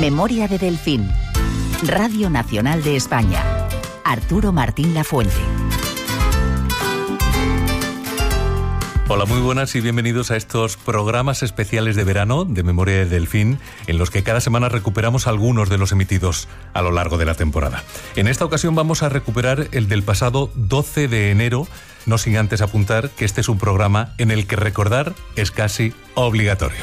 Memoria de Delfín. Radio Nacional de España. Arturo Martín Lafuente. Hola, muy buenas y bienvenidos a estos programas especiales de verano de Memoria de Delfín, en los que cada semana recuperamos algunos de los emitidos a lo largo de la temporada. En esta ocasión vamos a recuperar el del pasado 12 de enero, no sin antes apuntar que este es un programa en el que recordar es casi obligatorio.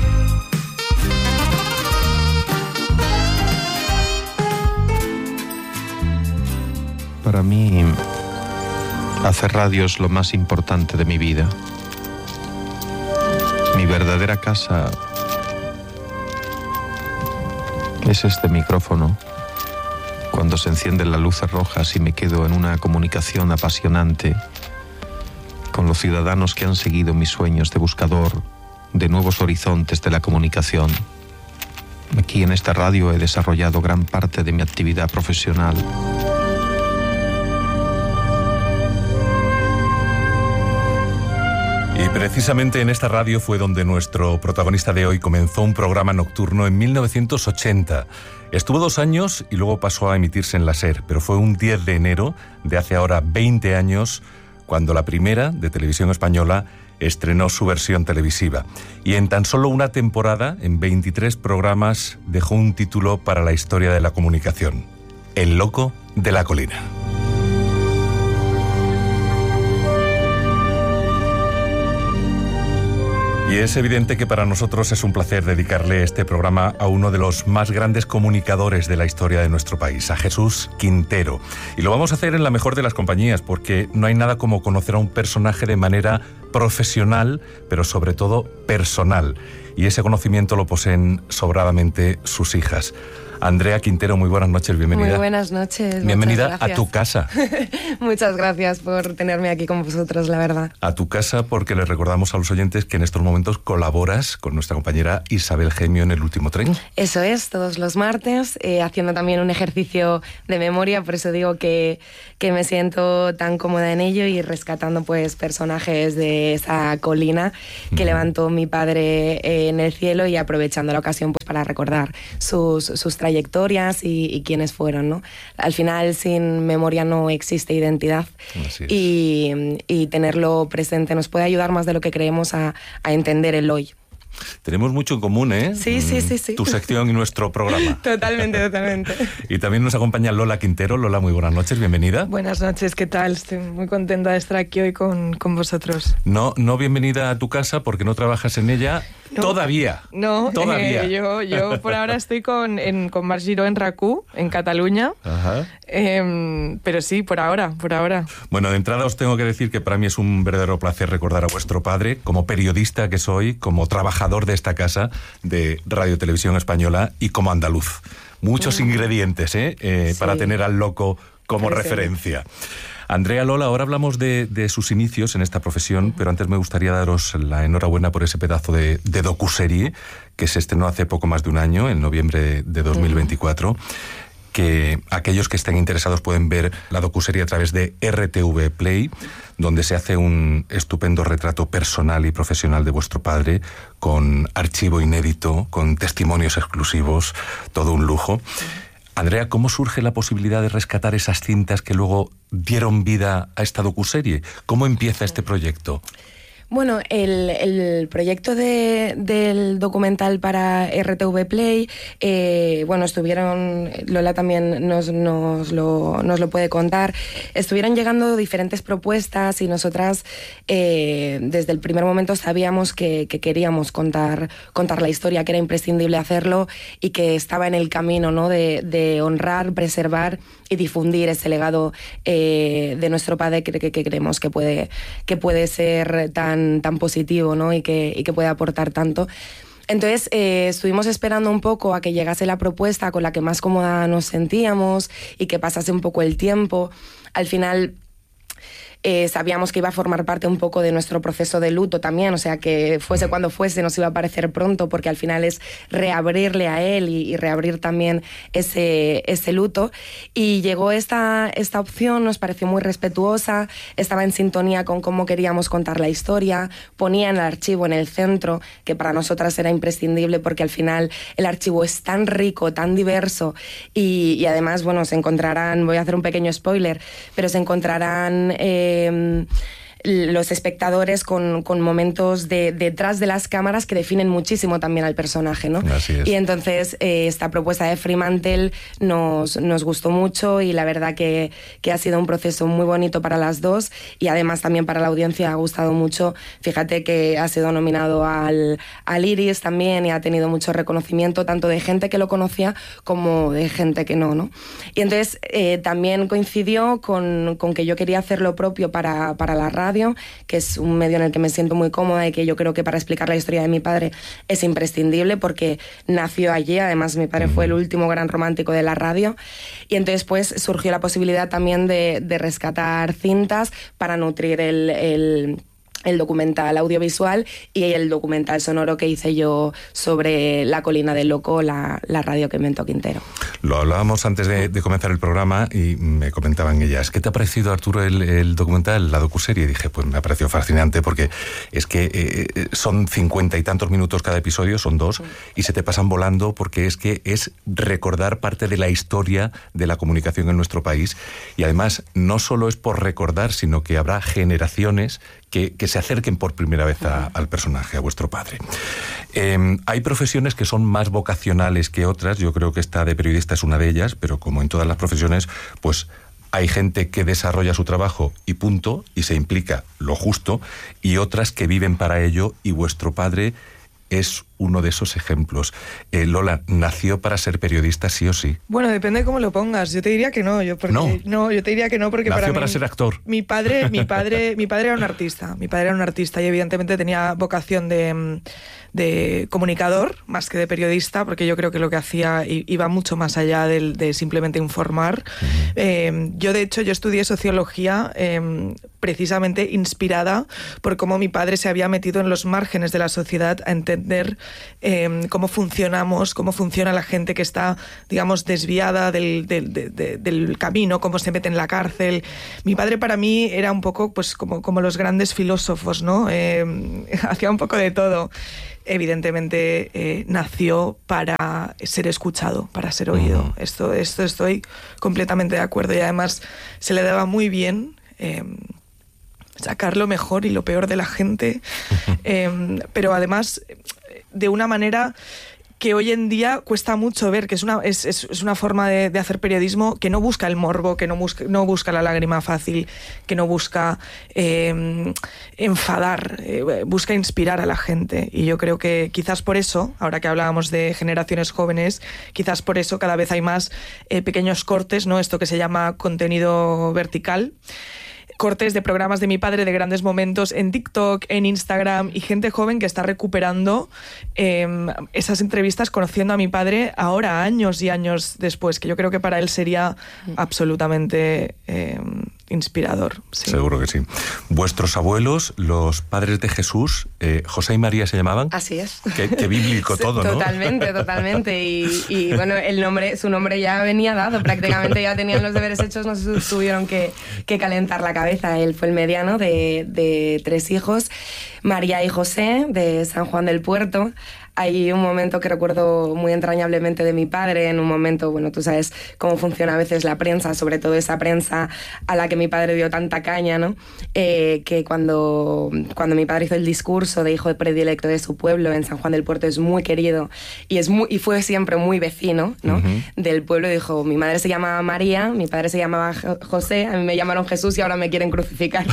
Para mí, hacer radio es lo más importante de mi vida. Mi verdadera casa es este micrófono. Cuando se encienden las luces rojas y me quedo en una comunicación apasionante con los ciudadanos que han seguido mis sueños de buscador de nuevos horizontes de la comunicación. Aquí en esta radio he desarrollado gran parte de mi actividad profesional. Y precisamente en esta radio fue donde nuestro protagonista de hoy comenzó un programa nocturno en 1980. Estuvo 2 años y luego pasó a emitirse en la SER, pero fue un 10 de enero de hace ahora 20 años cuando la primera de Televisión Española estrenó su versión televisiva. Y en tan solo una temporada, en 23 programas, dejó un título para la historia de la comunicación: El Loco de la Colina. Y es evidente que para nosotros es un placer dedicarle este programa a uno de los más grandes comunicadores de la historia de nuestro país, a Jesús Quintero. Y lo vamos a hacer en la mejor de las compañías, porque no hay nada como conocer a un personaje de manera profesional, pero sobre todo personal. Y ese conocimiento lo poseen sobradamente sus hijas. Andrea Quintero, muy buenas noches, bienvenida. Muy buenas noches. Bienvenida a tu casa. Muchas gracias por tenerme aquí con vosotros, la verdad. A tu casa, porque les recordamos a los oyentes que en estos momentos colaboras con nuestra compañera Isabel Gemio en El Último Tren. Eso es, todos los martes, haciendo también un ejercicio de memoria, por eso digo que me siento tan cómoda en ello y rescatando pues personajes de esa colina que levantó mi padre en el cielo y aprovechando la ocasión pues para recordar sus trayectorias y quiénes fueron, ¿no? Al final, sin memoria no existe identidad. Así es. Y tenerlo presente nos puede ayudar más de lo que creemos a entender el hoy. Tenemos mucho en común, ¿eh? Sí. Tu sección y nuestro programa. Totalmente. Y también nos acompaña Lola Quintero. Lola, muy buenas noches, bienvenida. Buenas noches, ¿qué tal? Estoy muy contenta de estar aquí hoy con vosotros. No bienvenida a tu casa porque no trabajas en ella todavía. No, todavía. Yo por ahora estoy con Marc Giró en RAC1, en Cataluña. Ajá. Pero sí, por ahora. Bueno, de entrada os tengo que decir que para mí es un verdadero placer recordar a vuestro padre, como periodista que soy, como trabajador de esta casa de Radio Televisión Española y como andaluz. Muchos ingredientes, sí, para tener al loco como referencia. Andrea, Lola, ahora hablamos de sus inicios en esta profesión, pero antes me gustaría daros la enhorabuena por ese pedazo de docuserie que se estrenó hace poco más de un año, en noviembre de 2024, que aquellos que estén interesados pueden ver la docuserie a través de RTV Play, donde se hace un estupendo retrato personal y profesional de vuestro padre, con archivo inédito, con testimonios exclusivos, todo un lujo. Andrea, ¿cómo surge la posibilidad de rescatar esas cintas que luego dieron vida a esta docuserie? ¿Cómo empieza este proyecto? Bueno, el proyecto del documental para RTV Play, estuvieron, Lola también nos lo puede contar, estuvieron llegando diferentes propuestas y nosotras desde el primer momento sabíamos que queríamos contar la historia, que era imprescindible hacerlo y que estaba en el camino, ¿no?, de honrar, preservar y difundir ese legado de nuestro padre que creemos que puede ser tan positivo, ¿no?, y que puede aportar tanto. Entonces estuvimos esperando un poco a que llegase la propuesta con la que más cómoda nos sentíamos y que pasase un poco el tiempo. Al final sabíamos que iba a formar parte un poco de nuestro proceso de luto también, o sea, que fuese cuando fuese nos iba a parecer pronto, porque al final es reabrirle a él y reabrir también ese luto. Y llegó esta opción, nos pareció muy respetuosa, estaba en sintonía con cómo queríamos contar la historia, ponía en el archivo en el centro, que para nosotras era imprescindible porque al final el archivo es tan rico, tan diverso y además, bueno, se encontrarán, voy a hacer un pequeño spoiler, pero se encontrarán los espectadores con momentos detrás de las cámaras que definen muchísimo también al personaje, ¿no? Así es. Y entonces esta propuesta de Fremantle nos gustó mucho y la verdad que ha sido un proceso muy bonito para las dos y además también para la audiencia ha gustado mucho. Fíjate que ha sido nominado al Iris también y ha tenido mucho reconocimiento tanto de gente que lo conocía como de gente que no, ¿no? Y entonces también coincidió con que yo quería hacer lo propio para la radio, que es un medio en el que me siento muy cómoda y que yo creo que para explicar la historia de mi padre es imprescindible porque nació allí, además mi padre fue el último gran romántico de la radio y entonces pues surgió la posibilidad también de rescatar cintas para nutrir el documental audiovisual y el documental sonoro que hice yo sobre La Colina del Loco, la radio que inventó Quintero. Lo hablábamos antes de comenzar el programa y me comentaban ellas, ¿qué te ha parecido, Arturo, el documental, la docuserie? Y dije, pues me ha parecido fascinante porque es que son 50 y tantos minutos cada episodio, son 2, y se te pasan volando porque es que es recordar parte de la historia de la comunicación en nuestro país y además no solo es por recordar, sino que habrá generaciones que se acerquen por primera vez al personaje, a vuestro padre. Hay profesiones que son más vocacionales que otras, yo creo que esta de periodista es una de ellas, pero como en todas las profesiones, pues hay gente que desarrolla su trabajo y punto, y se implica lo justo, y otras que viven para ello, y vuestro padre es uno de esos ejemplos. Lola, ¿nació para ser periodista sí o sí? Bueno, depende de cómo lo pongas. Yo te diría que no. Yo te diría que no porque nació para ser actor. Mi padre era un artista. Mi padre era un artista y evidentemente tenía vocación de comunicador más que de periodista, porque yo creo que lo que hacía iba mucho más allá de simplemente informar. Yo, de hecho, yo estudié sociología precisamente inspirada por cómo mi padre se había metido en los márgenes de la sociedad a entender cómo funcionamos, cómo funciona la gente que está, digamos, desviada del camino, cómo se mete en la cárcel. Mi padre para mí era un poco pues como los grandes filósofos, ¿no? Hacía un poco de todo. Evidentemente nació para ser escuchado, para ser oído. Esto estoy completamente de acuerdo y además se le daba muy bien sacar lo mejor y lo peor de la gente, pero además de una manera que hoy en día cuesta mucho ver, que es una forma de hacer periodismo que no busca el morbo, que no busca la lágrima fácil, que no busca enfadar, busca inspirar a la gente. Y yo creo que quizás por eso, ahora que hablábamos de generaciones jóvenes, quizás por eso cada vez hay más pequeños cortes, ¿no? Esto que se llama contenido vertical. Cortes de programas de mi padre, de grandes momentos en TikTok, en Instagram, y gente joven que está recuperando esas entrevistas conociendo a mi padre ahora, años y años después, que yo creo que para él sería absolutamente inspirador. Sí. Seguro que sí. Vuestros abuelos, los padres de Jesús, José y María se llamaban. Así es. Qué bíblico todo, ¿no? Totalmente. Y bueno, su nombre ya venía dado, prácticamente ya tenían los deberes hechos, no se tuvieron que calentar la cabeza. Él fue el mediano de 3 hijos, María y José, de San Juan del Puerto. Hay un momento que recuerdo muy entrañablemente de mi padre, en un momento, bueno, tú sabes cómo funciona a veces la prensa, sobre todo esa prensa a la que mi padre dio tanta caña, ¿no? Que cuando mi padre hizo el discurso de hijo predilecto de su pueblo en San Juan del Puerto, es muy querido y fue siempre muy vecino, ¿no? Del pueblo, dijo, mi madre se llamaba María, mi padre se llamaba José, a mí me llamaron Jesús y ahora me quieren crucificar.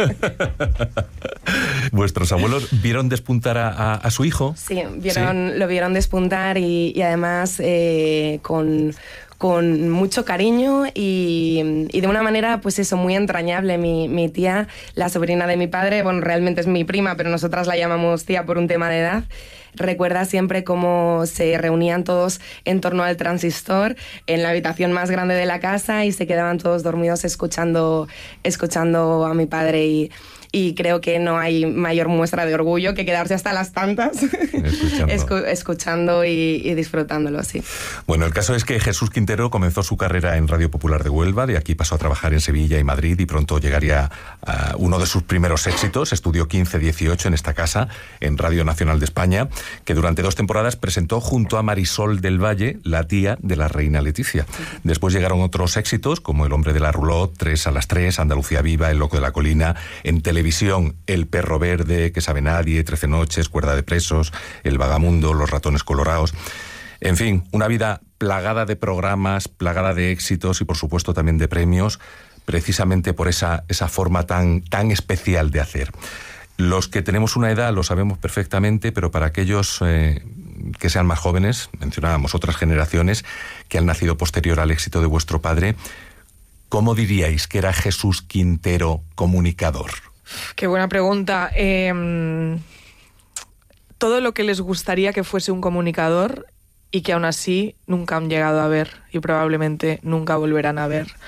¿Vuestros abuelos vieron despuntar a su hijo? Sí, lo vieron despuntar y además con con mucho cariño y de una manera, pues eso, muy entrañable. Mi tía, la sobrina de mi padre, bueno, realmente es mi prima, pero nosotras la llamamos tía por un tema de edad, recuerda siempre cómo se reunían todos en torno al transistor en la habitación más grande de la casa y se quedaban todos dormidos escuchando a mi padre y creo que no hay mayor muestra de orgullo que quedarse hasta las tantas escuchando y disfrutándolo, sí. Bueno, el caso es que Jesús Quintero comenzó su carrera en Radio Popular de Huelva, de aquí pasó a trabajar en Sevilla y Madrid y pronto llegaría a uno de sus primeros éxitos. Estudió 15-18 en esta casa, en Radio Nacional de España, que durante 2 temporadas presentó junto a Marisol del Valle, la tía de la reina Leticia. Después llegaron otros éxitos como El hombre de la roulotte, 3 a las 3, Andalucía Viva, El loco de la colina, en televisión El perro verde, Que sabe nadie, 13 noches, Cuerda de presos, El vagamundo, Los ratones colorados. En fin, una vida plagada de programas, plagada de éxitos y por supuesto también de premios, precisamente por esa forma tan especial de hacer. Los que tenemos una edad lo sabemos perfectamente, pero para aquellos que sean más jóvenes, mencionábamos otras generaciones que han nacido posterior al éxito de vuestro padre, ¿cómo diríais que era Jesús Quintero comunicador? Qué buena pregunta. Todo lo que les gustaría que fuese un comunicador y que aún así nunca han llegado a ver y probablemente nunca volverán a ver.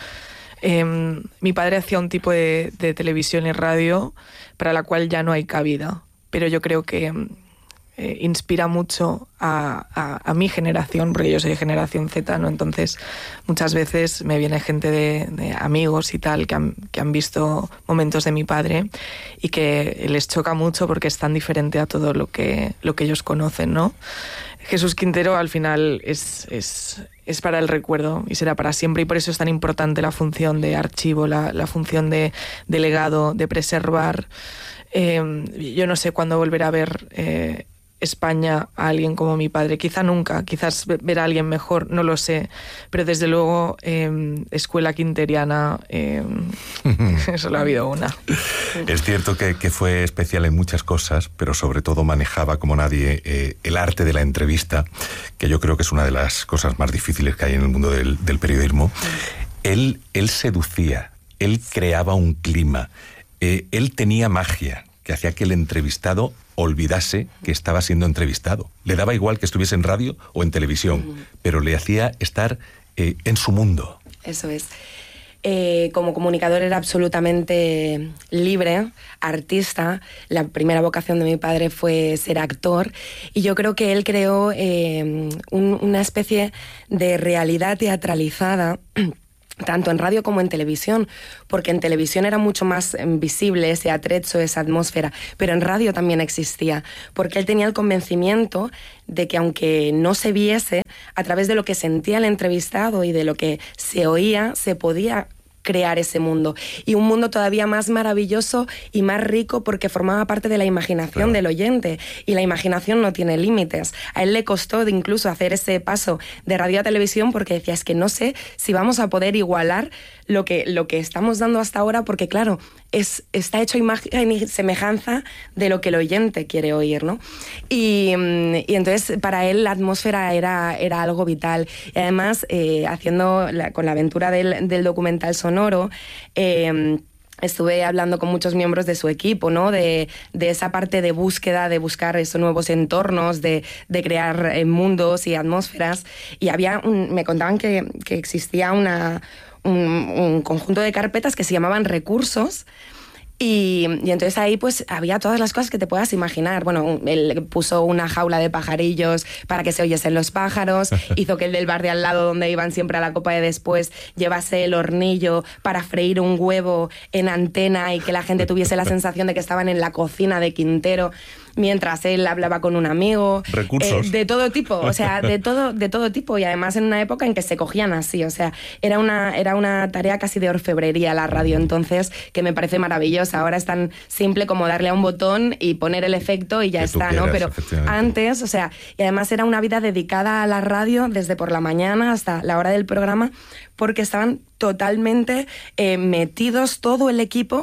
Mi padre hacía un tipo de televisión y radio para la cual ya no hay cabida, pero yo creo que inspira mucho a mi generación, porque yo soy de generación Z, ¿no? Entonces muchas veces me viene gente de amigos y tal que han visto momentos de mi padre y que les choca mucho porque es tan diferente a todo lo que ellos conocen, ¿no? Jesús Quintero al final es para el recuerdo y será para siempre, y por eso es tan importante la función de archivo, la función de legado, de preservar. Yo no sé cuándo volverá a ver España a alguien como mi padre, quizá nunca, quizás ver a alguien mejor, no lo sé, pero desde luego escuela quinteriana solo ha habido una. Es cierto que fue especial en muchas cosas, pero sobre todo manejaba como nadie el arte de la entrevista, que yo creo que es una de las cosas más difíciles que hay en el mundo del periodismo. Él seducía, él creaba un clima, él tenía magia que hacía que el entrevistado olvidase que estaba siendo entrevistado. Le daba igual que estuviese en radio o en televisión, pero le hacía estar en su mundo. Eso es. Como comunicador era absolutamente libre, artista. La primera vocación de mi padre fue ser actor y yo creo que él creó una especie de realidad teatralizada tanto en radio como en televisión, porque en televisión era mucho más visible ese atrezzo, esa atmósfera, pero en radio también existía, porque él tenía el convencimiento de que aunque no se viese, a través de lo que sentía el entrevistado y de lo que se oía, se podía crear ese mundo, y un mundo todavía más maravilloso y más rico porque formaba parte de la imaginación del oyente, y la imaginación no tiene límites. A él le costó incluso hacer ese paso de radio a televisión porque decía, es que no sé si vamos a poder igualar lo que estamos dando hasta ahora, porque claro, está hecho imagen y semejanza de lo que el oyente quiere oír, ¿no? Y entonces para él la atmósfera era algo vital. Y además, con la aventura del documental sonoro, estuve hablando con muchos miembros de su equipo, ¿no? De esa parte de búsqueda, de buscar esos nuevos entornos, de crear mundos y atmósferas. Y me contaban que existía un conjunto de carpetas que se llamaban recursos. Y entonces ahí pues había todas las cosas que te puedas imaginar. Bueno, él puso una jaula de pajarillos para que se oyesen los pájaros, hizo que el del bar de al lado, donde iban siempre a la copa de después, llevase el hornillo para freír un huevo en antena y que la gente tuviese la sensación de que estaban en la cocina de Quintero mientras él hablaba con un amigo. Recursos. De todo tipo, o sea, de todo tipo, y además en una época en que se cogían así, o sea, era una tarea casi de orfebrería la radio, entonces, que me parece maravillosa. Ahora es tan simple como darle a un botón y poner el efecto y ya está, ¿no? Pero antes, o sea, y además era una vida dedicada a la radio desde por la mañana hasta la hora del programa, porque estaban totalmente metidos todo el equipo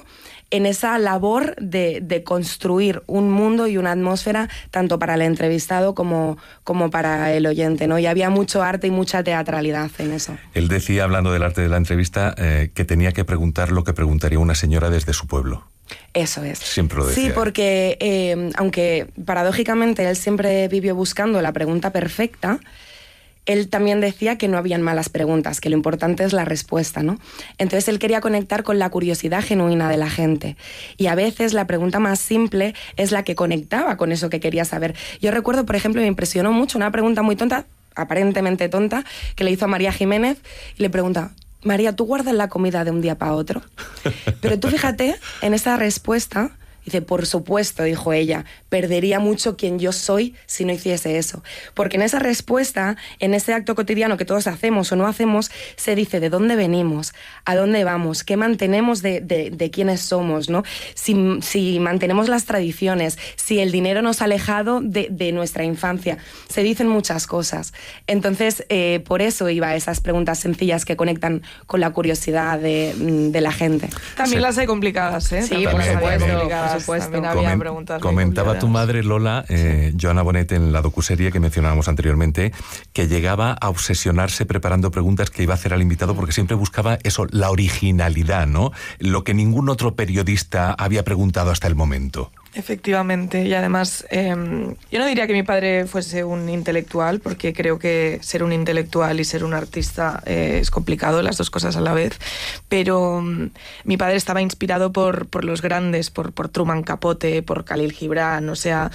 en esa labor de construir un mundo y una atmósfera tanto para el entrevistado como para el oyente, ¿no? Y había mucho arte y mucha teatralidad en eso. Él decía, hablando del arte de la entrevista, que tenía que preguntar lo que preguntaría una señora desde su pueblo. Eso es. Siempre lo decía. Sí, porque aunque paradójicamente él siempre vivió buscando la pregunta perfecta, él también decía que no habían malas preguntas, que lo importante es la respuesta, ¿no? Entonces él quería conectar con la curiosidad genuina de la gente. Y a veces la pregunta más simple es la que conectaba con eso que quería saber. Yo recuerdo, por ejemplo, me impresionó mucho una pregunta muy tonta, aparentemente tonta, que le hizo a María Jiménez y le pregunta: María, ¿tú guardas la comida de un día para otro? Pero tú fíjate en esa respuesta. Dice, por supuesto, dijo ella, perdería mucho quien yo soy si no hiciese eso. Porque en esa respuesta, en ese acto cotidiano que todos hacemos o no hacemos, se dice de dónde venimos, a dónde vamos, qué mantenemos de quiénes somos, ¿no? Si mantenemos las tradiciones, si el dinero nos ha alejado de nuestra infancia. Se dicen muchas cosas. Entonces, por eso iba a esas preguntas sencillas que conectan con la curiosidad de la gente. También Sí. las hay complicadas, ¿eh? Sí, También por las hay supuesto, complicadas. por supuesto. También había preguntas muy Comentaba tu complicadas. madre, Lola, Joana Bonet, en la docuserie que mencionábamos anteriormente, que llegaba a obsesionarse preparando preguntas que iba a hacer al invitado porque siempre buscaba eso, la originalidad, ¿no? Lo que ningún otro periodista había preguntado hasta el momento. Efectivamente, y además yo no diría que mi padre fuese un intelectual, porque creo que ser un intelectual y ser un artista es complicado, las dos cosas a la vez, pero mi padre estaba inspirado por los grandes, por Truman Capote, por Khalil Gibran, o sea,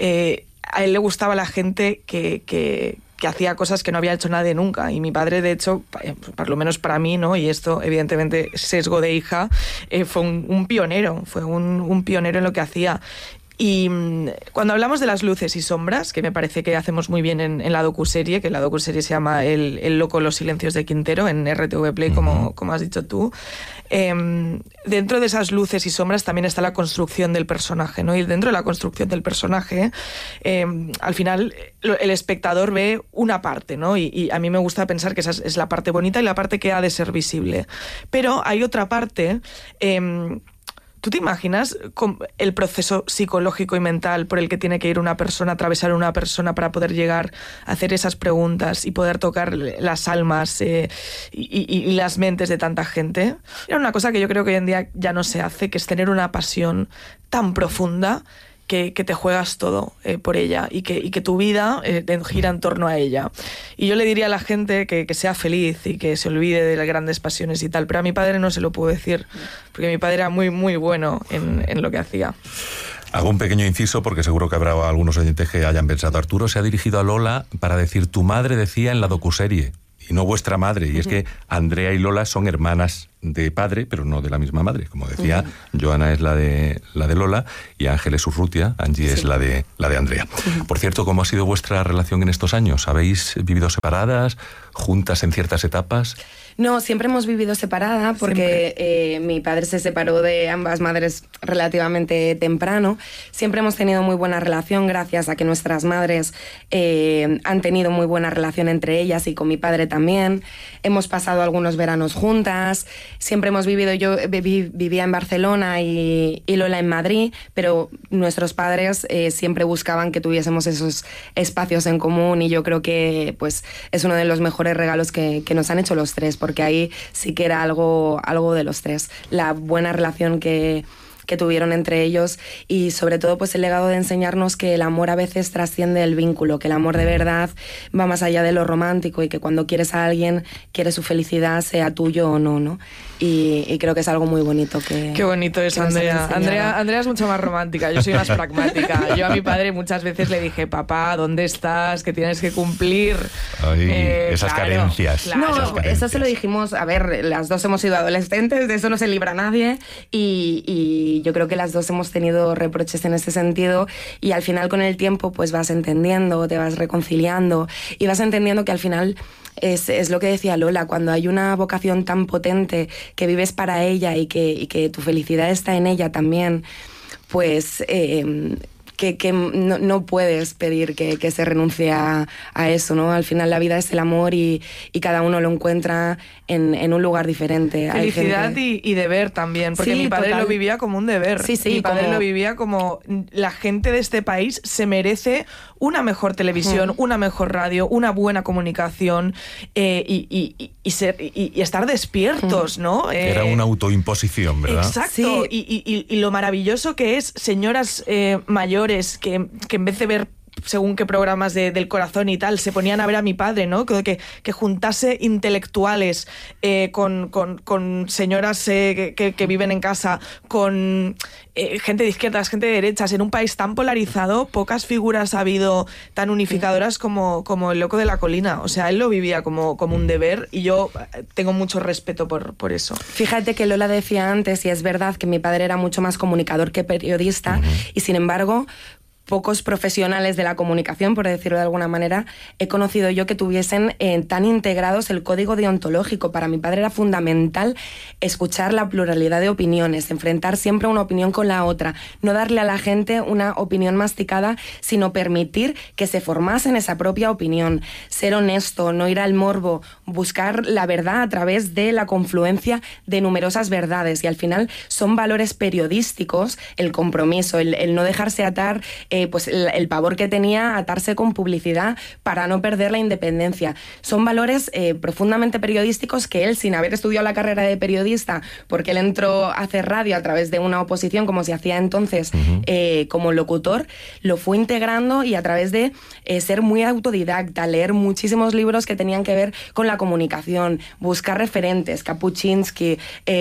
a él le gustaba la gente que hacía cosas que no había hecho nadie nunca. Y mi padre, de hecho, por lo menos para mí, ¿no? Y esto, evidentemente, sesgo de hija, fue un pionero, fue un pionero en lo que hacía. Y cuando hablamos de las luces y sombras, que me parece que hacemos muy bien en la docuserie, que la docuserie se llama El loco, los silencios de Quintero, en RTV Play, como has dicho tú, dentro de esas luces y sombras también está la construcción del personaje, ¿no? Y dentro de la construcción del personaje, al final el espectador ve una parte, ¿no? Y a mí me gusta pensar que esa es la parte bonita y la parte que ha de ser visible. Pero hay otra parte... ¿Tú te imaginas el proceso psicológico y mental por el que tiene que ir una persona, atravesar una persona para poder llegar a hacer esas preguntas y poder tocar las almas y las mentes de tanta gente? Era una cosa que yo creo que hoy en día ya no se hace, que es tener una pasión tan profunda que te juegas todo por ella y que tu vida gira en torno a ella. Y yo le diría a la gente que sea feliz y que se olvide de las grandes pasiones y tal, pero a mi padre no se lo puedo decir, porque mi padre era muy, muy bueno en lo que hacía. Hago un pequeño inciso porque seguro que habrá algunos oyentes que hayan pensado, Arturo se ha dirigido a Lola para decir, tu madre decía en la docuserie, y no vuestra madre. Y es que Andrea y Lola son hermanas de padre, pero no de la misma madre. Como decía, Joana es la de Lola y Ángel es Urrutia, Angie es la de Andrea. Por cierto, ¿cómo ha sido vuestra relación en estos años? ¿Habéis vivido separadas, juntas en ciertas etapas? No, siempre hemos vivido separada porque mi padre se separó de ambas madres relativamente temprano. Siempre hemos tenido muy buena relación gracias a que nuestras madres han tenido muy buena relación entre ellas y con mi padre también. Hemos pasado algunos veranos juntas. Siempre hemos vivido, yo vivía en Barcelona y Lola en Madrid, pero nuestros padres siempre buscaban que tuviésemos esos espacios en común y yo creo que pues es uno de los mejores regalos que nos han hecho los tres, porque ahí sí que era algo de los tres. La buena relación que tuvieron entre ellos y sobre todo pues el legado de enseñarnos que el amor a veces trasciende el vínculo, que el amor de verdad va más allá de lo romántico y que cuando quieres a alguien, quieres su felicidad, sea tuyo o no, ¿no? Y creo que es algo muy bonito que... Qué bonito es, Andrea. Andrea es mucho más romántica, yo soy más pragmática. Yo a mi padre muchas veces le dije, papá, ¿dónde estás? Que tienes que cumplir. Ay, esas carencias. Claro. No, esas carencias. eso se lo dijimos, a ver, las dos hemos sido adolescentes, de eso no se libra nadie y yo creo que las dos hemos tenido reproches en ese sentido y al final con el tiempo pues vas entendiendo, te vas reconciliando y vas entendiendo que al final es lo que decía Lola, cuando hay una vocación tan potente que vives para ella y que tu felicidad está en ella también, pues que no puedes pedir que se renuncie a eso, ¿no? Al final la vida es el amor y cada uno lo encuentra en un lugar diferente. Felicidad y deber también, porque Sí, mi padre total. lo vivía como un deber. Sí, Mi padre como- lo vivía como la gente de este país se merece una mejor televisión, una mejor radio, una buena comunicación y estar despiertos, ¿no? Era una autoimposición, ¿verdad? Exacto. Sí. Y lo maravilloso que es señoras mayores que en vez de ver según qué programas del corazón y tal, se ponían a ver a mi padre, ¿no? Que juntase intelectuales con señoras que viven en casa, con gente de izquierdas, gente de derechas. En un país tan polarizado, pocas figuras ha habido tan unificadoras como el loco de la colina. O sea, él lo vivía como un deber y yo tengo mucho respeto por eso. Fíjate que Lola decía antes, y es verdad que mi padre era mucho más comunicador que periodista, y sin embargo, pocos profesionales de la comunicación, por decirlo de alguna manera, he conocido yo que tuviesen tan integrados el código deontológico. Para mi padre era fundamental escuchar la pluralidad de opiniones, enfrentar siempre una opinión con la otra, no darle a la gente una opinión masticada, sino permitir que se formasen esa propia opinión, ser honesto, no ir al morbo, buscar la verdad a través de la confluencia de numerosas verdades, y al final son valores periodísticos, el compromiso, el no dejarse atar, pues el pavor que tenía a atarse con publicidad para no perder la independencia. Son valores profundamente periodísticos que él, sin haber estudiado la carrera de periodista, porque él entró a hacer radio a través de una oposición, como se hacía entonces, como locutor, lo fue integrando, y a través de ser muy autodidacta, leer muchísimos libros que tenían que ver con la comunicación, buscar referentes, Kapuscinski,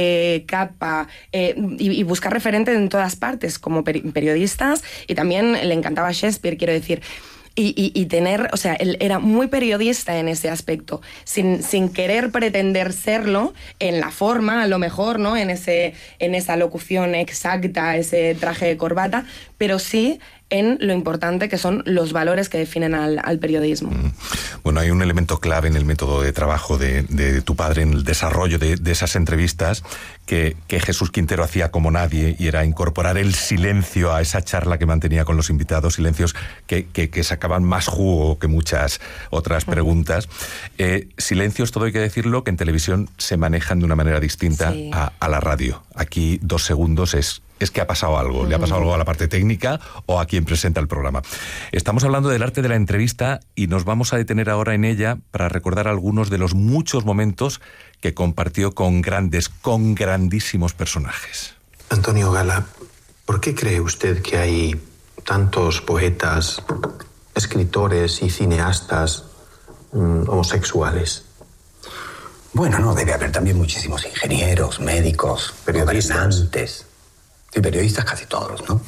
Kappa, y buscar referentes en todas partes, como periodistas, y también le encantaba Shakespeare, quiero decir. Y tener, o sea, él era muy periodista en ese aspecto, sin querer pretender serlo en la forma, a lo mejor, ¿no? En esa locución exacta, ese traje de corbata, pero sí en lo importante que son los valores que definen al periodismo. Bueno, hay un elemento clave en el método de trabajo de tu padre, en el desarrollo de esas entrevistas, que Jesús Quintero hacía como nadie, y era incorporar el silencio a esa charla que mantenía con los invitados, silencios que sacaban más jugo que muchas otras preguntas. Silencios, todo hay que decirlo, que en televisión se manejan de una manera distinta Sí. a la radio. Aquí 2 segundos es que ha pasado algo, le ha pasado algo a la parte técnica o a quien presenta el programa. Estamos hablando del arte de la entrevista y nos vamos a detener ahora en ella para recordar algunos de los muchos momentos que compartió con grandísimos personajes. Antonio Gala, ¿por qué cree usted que hay tantos poetas, escritores y cineastas homosexuales? Bueno, no, debe haber también muchísimos ingenieros, médicos, Periodistas. gobernantes. Y periodistas casi todos, ¿no?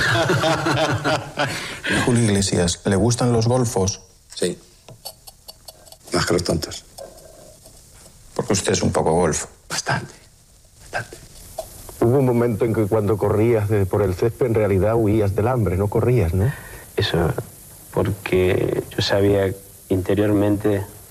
Julio Iglesias, ¿le gustan los golfos? Sí. Más que los tontos. Porque usted es un poco golfo. Bastante. Hubo un momento en que cuando corrías por el césped en realidad huías del hambre, no corrías, ¿no? Eso, porque yo sabía interiormente